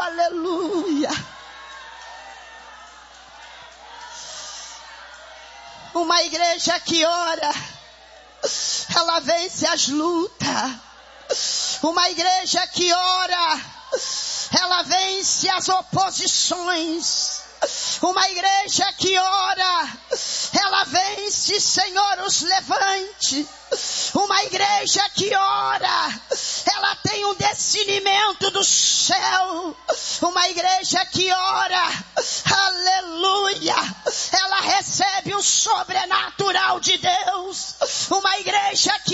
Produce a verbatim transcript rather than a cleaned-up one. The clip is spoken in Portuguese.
Aleluia. Uma igreja que ora, ela vence as lutas. Uma igreja que ora, ela vence as oposições. Uma igreja que ora, ela vence, Senhor, os levante. Uma igreja que ora, ela tem um discernimento do céu. Uma igreja que ora, aleluia, ela recebe o sobrenatural de Deus. Uma igreja que